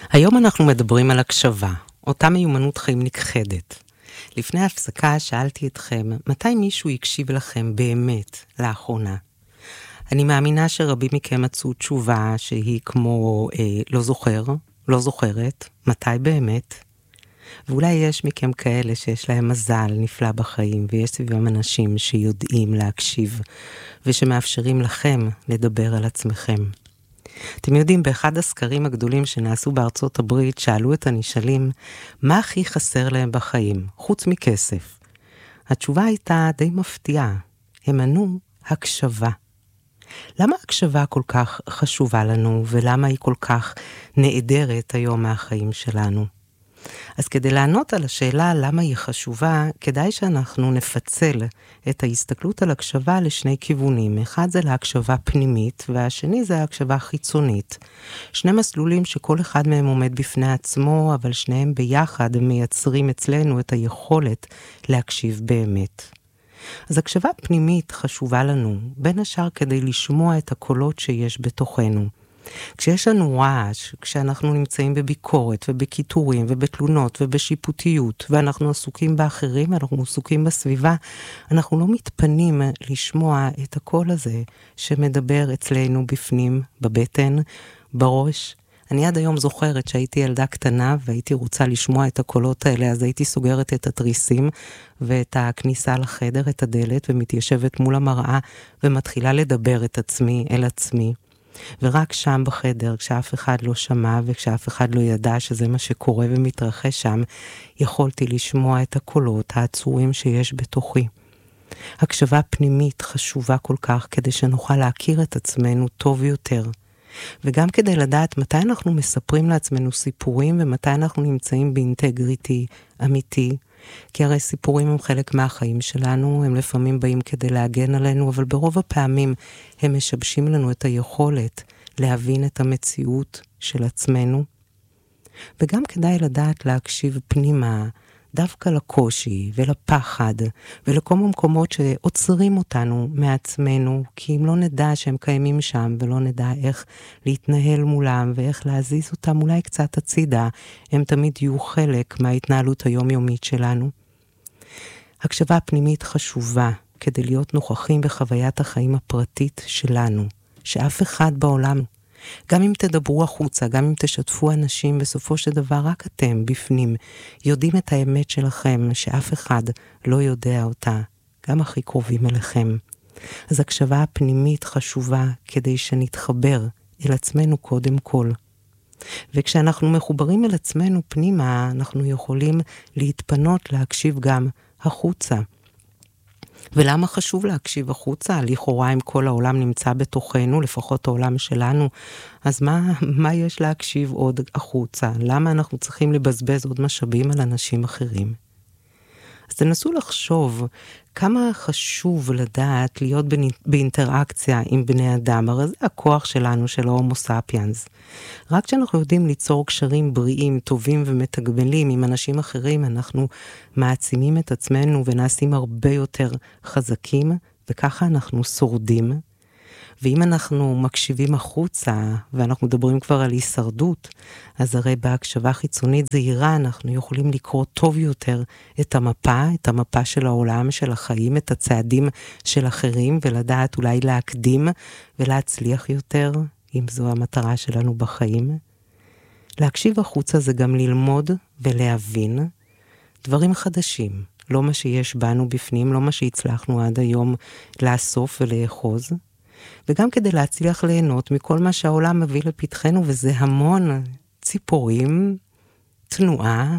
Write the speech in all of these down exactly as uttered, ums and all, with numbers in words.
היום אנחנו מדברים על הקשבה, אותה מיומנות חיים נכחדת. לפני ההפסקה שאלתי אתכם, מתי מישהו יקשיב לכם באמת לאחרונה? אני מאמינה שרבים מכם מצאו תשובה שהיא כמו אה, לא זוכר, לא זוכרת, מתי באמת? ואולי יש מכם כאלה שיש להם מזל נפלא בחיים, ויש סביבם אנשים שיודעים להקשיב, ושמאפשרים לכם לדבר על עצמכם. אתם יודעים, באחד הסקרים הגדולים שנעשו בארצות הברית, שאלו את הנשאלים, מה הכי חסר להם בחיים, חוץ מכסף? התשובה הייתה די מפתיעה. הם ענו, הקשבה. למה הקשבה כל כך חשובה לנו, ולמה היא כל כך נעדרת היום מהחיים שלנו? אז כדי לענות על השאלה למה היא חשובה, כדאי שאנחנו נפצל את ההסתכלות על הקשבה לשני כיוונים. אחד זה להקשבה פנימית, והשני זה ההקשבה חיצונית. שני מסלולים שכל אחד מהם עומד בפני עצמו, אבל שניהם ביחד מייצרים אצלנו את היכולת להקשיב באמת. אז הקשבה פנימית חשובה לנו, בין השאר כדי לשמוע את הקולות שיש בתוכנו. כשיש לנו רעש, כשאנחנו נמצאים בביקורת ובכיתורים ובתלונות ובשיפוטיות, ואנחנו עסוקים באחרים, אנחנו עסוקים בסביבה, אנחנו לא מתפנים לשמוע את הקול הזה שמדבר אצלנו בפנים, בבטן, בראש. אני עד היום זוכרת שהייתי ילדה קטנה והייתי רוצה לשמוע את הקולות האלה, אז הייתי סוגרת את התריסים ואת הכניסה לחדר, את הדלת, ומתיישבת מול המראה ומתחילה לדבר את עצמי אל עצמי. ורק שם בחדר, כשאף אחד לא שמע וכשאף אחד לא ידע שזה מה שקורה ומתרחש שם, יכולתי לשמוע את הקולות העצורים שיש בתוכי. הקשבה פנימית חשובה כל כך כדי שנוכל להכיר את עצמנו טוב יותר. וגם כדי לדעת מתי אנחנו מספרים לעצמנו סיפורים ומתי אנחנו נמצאים באינטגריטי אמיתי. כי הרי סיפורים הם חלק מהחיים שלנו, הם לפעמים באים כדי להגן עלינו, אבל ברוב הפעמים הם משבשים לנו את היכולת להבין את המציאות של עצמנו. וגם כדאי לדעת להקשיב פנימה, דווקא לקושי ולפחד, ולכל המקומות שעוצרים אותנו מעצמנו, כי אם לא נדע שהם קיימים שם, ולא נדע איך להתנהל מולם, ואיך להזיז אותם אולי קצת הצידה, הם תמיד יהיו חלק מההתנהלות היומיומית שלנו. הקשבה הפנימית חשובה, כדי להיות נוכחים בחוויית החיים הפרטית שלנו, שאף אחד בעולם, גם אם תדברו החוצה, גם אם תשתפו אנשים, בסופו של דבר רק אתם בפנים יודעים את האמת שלכם, שאף אחד לא יודע אותה, גם הכי קרובים אליכם. אז הקשבה הפנימית חשובה כדי שנתחבר אל עצמנו קודם כל. וכשאנחנו מחוברים אל עצמנו פנימה, אנחנו יכולים להתפנות להקשיב גם החוצה. ולמה חשוב להקשיב החוצה? לכאורה אם כל העולם נמצא בתוכנו, לפחות העולם שלנו, אז מה, מה יש להקשיב עוד החוצה? למה אנחנו צריכים לבזבז עוד משאבים על אנשים אחרים? אז תנסו לחשוב כמה חשוב לדעת להיות באינטראקציה עם בני אדם. הרי זה הכוח שלנו, של ההומו ספיאנס. רק כשאנחנו יודעים ליצור קשרים בריאים, טובים ומתגמלים עם אנשים אחרים, אנחנו מעצימים את עצמנו ונעשים הרבה יותר חזקים, וככה אנחנו שורדים. ואם אנחנו מקשיבים החוצה, ואנחנו מדברים כבר על הישרדות, אז הרי בהקשבה חיצונית זהירה אנחנו יכולים לקרוא טוב יותר את המפה, את המפה של העולם, של החיים, את הצעדים של אחרים, ולדעת אולי להקדים ולהצליח יותר, אם זו המטרה שלנו בחיים. להקשיב החוצה זה גם ללמוד ולהבין דברים חדשים, לא מה שיש בנו בפנים, לא מה שהצלחנו עד היום לאסוף ולאחוז, וגם כדי להצליח ליהנות מכל מה שהעולם מביא לפתחנו, וזה המון ציפורים, תנועה,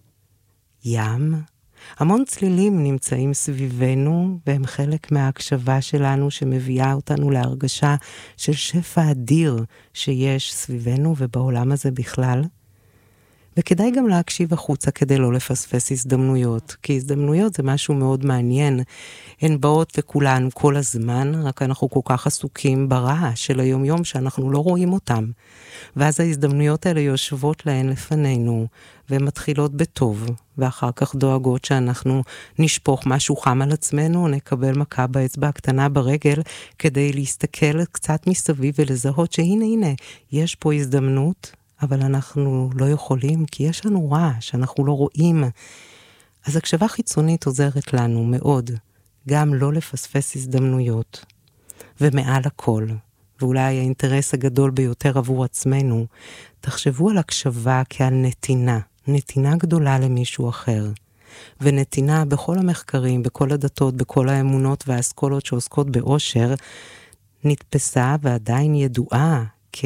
ים, המון צלילים נמצאים סביבנו, והם חלק מההקשבה שלנו שמביאה אותנו להרגשה של שפע אדיר שיש סביבנו ובעולם הזה בכלל. וכדאי גם להקשיב החוצה כדי לא לפספס הזדמנויות, כי הזדמנויות זה משהו מאוד מעניין. הן באות וכולן כל הזמן, רק אנחנו כל כך עסוקים ברעש של היום יום שאנחנו לא רואים אותם. ואז ההזדמנויות האלה יושבות להן לפנינו, והן מתחילות בטוב, ואחר כך דואגות שאנחנו נשפוך משהו חם על עצמנו, נקבל מכה באצבע הקטנה ברגל, כדי להסתכל קצת מסביב ולזהות שהנה הנה, יש פה הזדמנות, אבל אנחנו לא יכולים, כי יש לנו רעש, אנחנו לא רואים. אז הקשבה חיצונית עוזרת לנו מאוד, גם לא לפספס הזדמנויות. ומעל הכל, ואולי האינטרס הגדול ביותר עבור עצמנו, תחשבו על הקשבה כעל נתינה, נתינה גדולה למישהו אחר. ונתינה בכל המחקרים, בכל הדתות, בכל האמונות והאסכולות שעוסקות באושר, נתפסה ועדיין ידועה כ...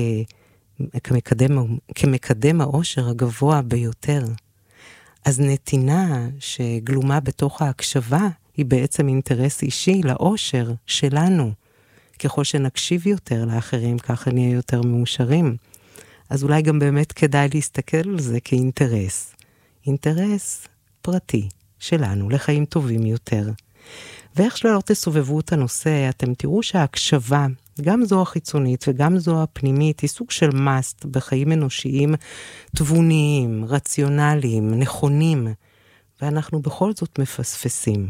כמקדם, כמקדם האושר הגבוה ביותר. אז נתינה שגלומה בתוך ההקשבה, היא בעצם אינטרס אישי לאושר שלנו. ככל שנקשיב יותר לאחרים, ככה נהיה יותר מאושרים. אז אולי גם באמת כדאי להסתכל על זה כאינטרס. אינטרס פרטי שלנו לחיים טובים יותר. ואיך שלא תסובבו את הנושא, אתם תראו שההקשבה, גם זו החיצונית וגם זו הפנימית, היא סוג של מאסט בחיים אנושיים תבוניים, רציונליים, נכונים, ואנחנו בכל זאת מפספסים.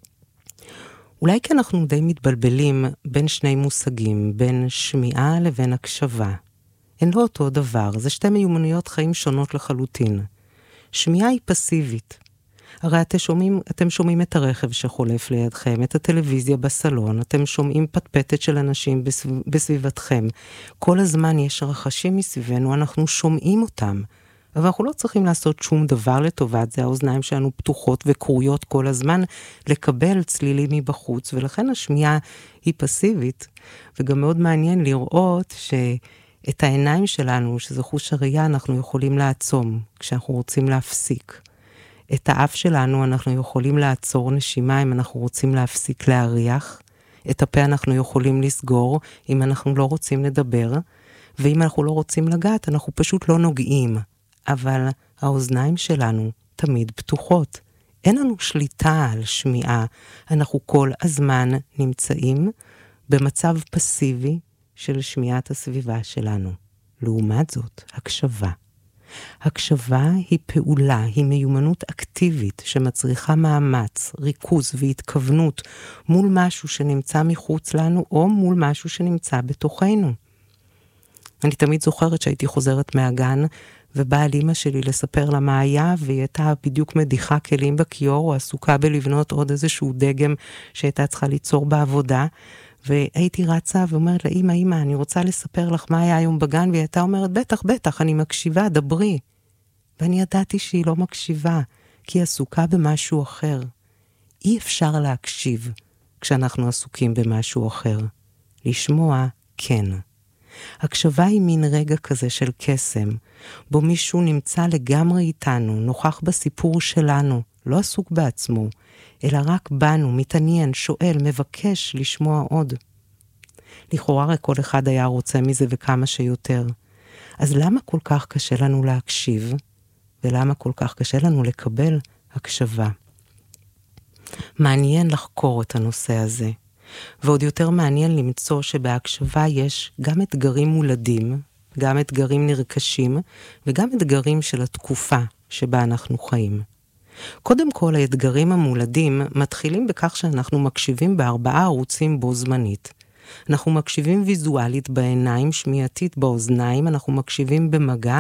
אולי כי אנחנו די מתבלבלים בין שני מושגים, בין שמיעה לבין הקשבה. הן לא אותו דבר, זה שתי מיומנויות חיים שונות לחלוטין. שמיעה היא פסיבית. הרי אתם שומעים, אתם שומעים את הרכב שחולף לידכם, את הטלוויזיה בסלון, אתם שומעים פטפטת של אנשים בסביב, בסביבתכם. כל הזמן יש רחשים מסביבנו, אנחנו שומעים אותם. אבל אנחנו לא צריכים לעשות שום דבר לטובת זה, האוזניים שלנו פתוחות וקרויות כל הזמן לקבל צלילים מבחוץ, ולכן השמיעה היא פסיבית, וגם מאוד מעניין לראות שאת העיניים שלנו, שזה חוש הראייה, אנחנו יכולים לעצום כשאנחנו רוצים להפסיק. את האף שלנו אנחנו יכולים לעצור נשימה אם אנחנו רוצים להפסיק להריח, את הפה אנחנו יכולים לסגור אם אנחנו לא רוצים לדבר, ואם אנחנו לא רוצים לגעת אנחנו פשוט לא נוגעים. אבל האוזניים שלנו תמיד פתוחות. אין לנו שליטה על שמיעה. אנחנו כל הזמן נמצאים במצב פסיבי של שמיעת הסביבה שלנו. לעומת זאת, הקשבה. הקשבה היא פעולה, היא מיומנות אקטיבית שמצריכה מאמץ, ריכוז והתכוונות מול משהו שנמצא מחוץ לנו או מול משהו שנמצא בתוכנו. אני תמיד זוכרת שהייתי חוזרת מהגן ובאה על אמא שלי לספר לה מה היה, והיא הייתה בדיוק מדיחה כלים בכיור, או עסוקה בלבנות עוד איזשהו דגם שהייתה צריכה ליצור בעבודה, והייתי רצה ואומרת לה, אמא, אמא, אני רוצה לספר לך מה היה היום בגן, והיא הייתה אומרת, בטח, בטח, אני מקשיבה, דברי. ואני ידעתי שהיא לא מקשיבה, כי היא עסוקה במשהו אחר. אי אפשר להקשיב כשאנחנו עסוקים במשהו אחר. לשמוע, כן. הקשבה היא מין רגע כזה של קסם, בו מישהו נמצא לגמרי איתנו, נוכח בסיפור שלנו, לא עסוק בעצמו, אלא רק בנו, מתעניין, שואל, מבקש לשמוע עוד. לכאורה רק כל אחד היה רוצה מזה וכמה שיותר. אז למה כל כך קשה לנו להקשיב, ולמה כל כך קשה לנו לקבל הקשבה? מעניין לחקור את הנושא הזה. ועוד יותר מעניין למצוא שבהקשבה יש גם אתגרים מולדים, גם אתגרים נרכשים, וגם אתגרים של התקופה שבה אנחנו חיים. קודם כל, האתגרים המולדים מתחילים בכך שאנחנו מקשיבים בארבעה ערוצים בו זמנית. אנחנו מקשיבים ויזואלית בעיניים, שמיעתית באוזניים, אנחנו מקשיבים במגע,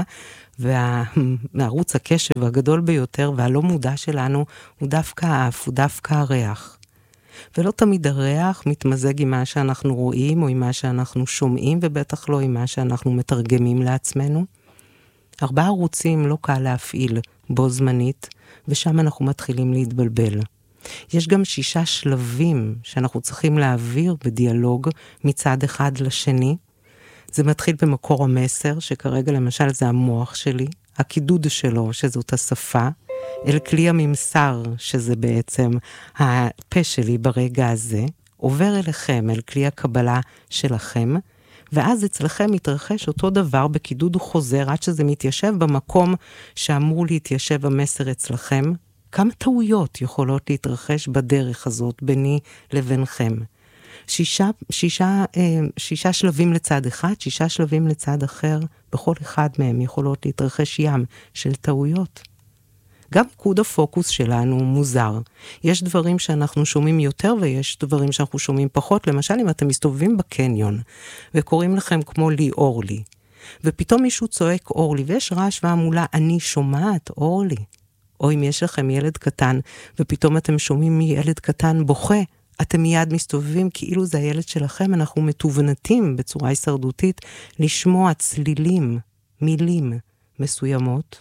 והערוץ הקשב הגדול ביותר והלא מודע שלנו הוא דווקא האף, הוא דווקא הריח. ולא תמיד הריח מתמזג עם מה שאנחנו רואים או עם מה שאנחנו שומעים, ובטח לא עם מה שאנחנו מתרגמים לעצמנו. ארבעה ערוצים לא קל להפעיל בו זמנית, ושם אנחנו מתחילים להתבלבל. יש גם שישה שלבים שאנחנו צריכים להעביר בדיאלוג מצד אחד לשני. זה מתחיל במקור המסר, שכרגע למשל זה המוח שלי, הקידוד שלו, שזאת השפה, אל כלי הממסר, שזה בעצם הפה שלי ברגע הזה, עובר אליכם, אל כלי הקבלה שלכם, ואז אצלכם מתרחש אותו דבר בקידוד וחוזר, עד שזה מתיישב במקום שאמור להתיישב המסר אצלכם. כמה טעויות יכולות להתרחש בדרך הזאת ביני לבינכם? שישה, שישה, שישה שלבים לצד אחד, שישה שלבים לצד אחר, בכל אחד מהם יכולות להתרחש ים של טעויות. גם מיקוד הפוקוס שלנו הוא מוזר. יש דברים שאנחנו שומעים יותר ויש דברים שאנחנו שומעים פחות. למשל, אם אתם מסתובבים בקניון וקוראים לכם כמו לי אורלי, ופתאום מישהו צועק אורלי, ויש רעש והמולה, אני שומעת אורלי. או אם יש לכם ילד קטן, ופתאום אתם שומעים מילד קטן בוכה, אתם מיד מסתובבים כאילו זה הילד שלכם, אנחנו מתובנתים בצורה הישרדותית לשמוע צלילים, מילים מסוימות.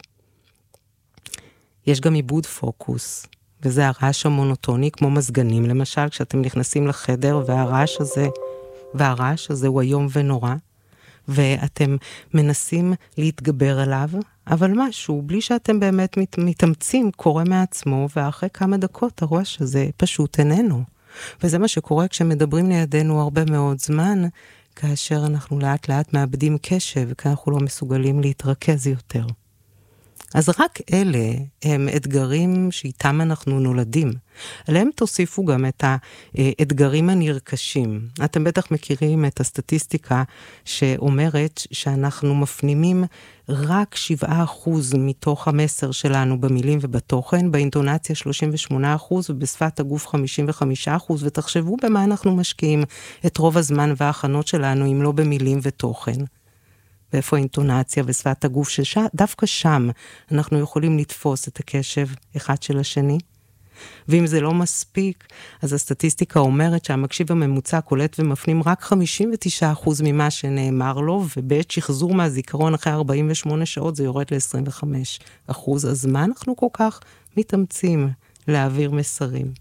יש גם עיבוד פוקוס, וזה הרעש המונוטוני, כמו מזגנים למשל, כשאתם נכנסים לחדר, והרעש הזה, והרעש הזה הוא היום ונורא, ואתם מנסים להתגבר עליו, אבל משהו, בלי שאתם באמת מת, מתאמצים, קורה מעצמו, ואחרי כמה דקות הרעש הזה פשוט איננו. וזה מה שקורה כשמדברים לידינו הרבה מאוד זמן, כאשר אנחנו לאט לאט מאבדים קשב, כי אנחנו לא מסוגלים להתרכז יותר. אז רק אלה הם אתגרים שאיתם אנחנו נולדים. עליהם תוסיפו גם את האתגרים הנרכשים. אתם בטח מכירים את הסטטיסטיקה שאומרת שאנחנו מפנימים רק שבעה אחוז מתוך המסר שלנו במילים ובתוכן, באינטונציה שלושים ושמונה אחוז ובשפת הגוף חמישים וחמישה אחוז, ותחשבו במה אנחנו משקיעים את רוב הזמן וההכנות שלנו אם לא במילים ותוכן. ואיפה האינטונציה ושפת הגוף, שדווקא שם אנחנו יכולים לתפוס את הקשב אחד של השני. ואם זה לא מספיק, אז הסטטיסטיקה אומרת שהמקשיב הממוצע קולט ומפנים רק חמישים ותשעה אחוז ממה שנאמר לו, ובעת שחזור מהזיכרון אחרי ארבעים ושמונה שעות זה יורד ל-עשרים וחמישה אחוז. אז מה אנחנו כל כך מתאמצים להעביר מסרים?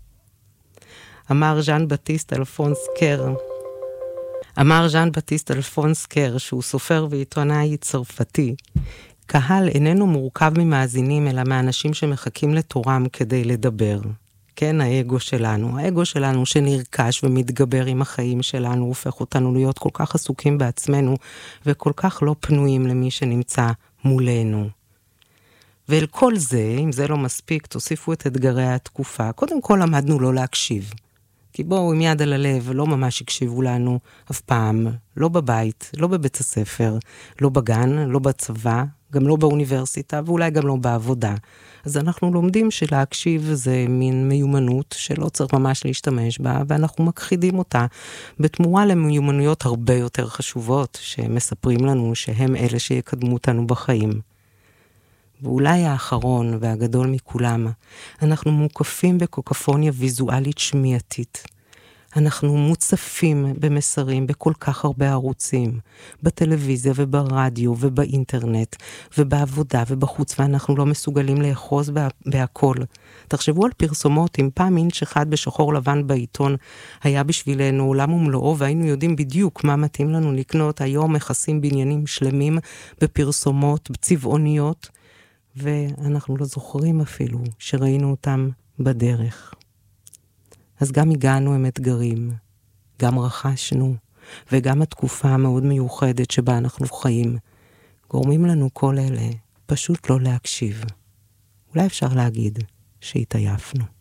אמר ז'אן בטיסט אלפונס קר, אמר ז'אן בטיסט אלפונס קר, שהוא סופר ועיתונאי צרפתי, קהל איננו מורכב ממאזינים, אלא מאנשים שמחכים לתורם כדי לדבר. כן, האגו שלנו. האגו שלנו שנרכש ומתגבר עם החיים שלנו, הופך אותנו להיות כל כך עסוקים בעצמנו, וכל כך לא פנויים למי שנמצא מולנו. ואל כל זה, אם זה לא מספיק, תוסיפו את אתגרי התקופה. קודם כל למדנו לא להקשיב. כי בואו עם יד על הלב, לא ממש הקשיבו לנו אף פעם, לא בבית, לא בבית הספר, לא בגן, לא בצבא, גם לא באוניברסיטה, ואולי גם לא בעבודה. אז אנחנו לומדים שלהקשיב זה מין מיומנות שלא צריך ממש להשתמש בה, ואנחנו מכחידים אותה בתמורה למיומנויות הרבה יותר חשובות, שמספרים לנו שהם אלה שיקדמו אותנו בחיים. ואולי האחרון והגדול מכולם, אנחנו מוקפים בקוקופוניה ויזואלית שמיעתית. אנחנו מוצפים במסרים בכל כך הרבה ערוצים, בטלוויזיה וברדיו ובאינטרנט ובעבודה ובחוץ, ואנחנו לא מסוגלים לאחוז בה, בהכל. תחשבו על פרסומות, אם פעם אינץ' אחד בשחור לבן בעיתון היה בשבילנו עולם ומלואו, והיינו יודעים בדיוק מה מתאים לנו לקנות. היום מכסים בניינים שלמים בפרסומות, בצבעוניות, ואנחנו לא זוכרים אפילו שראינו אותם בדרך. אז גם הגענו עם אתגרים, גם רכשנו, וגם התקופה המאוד מיוחדת שבה אנחנו חיים, גורמים לנו כל אלה פשוט לא להקשיב. אולי אפשר להגיד שהתעייפנו.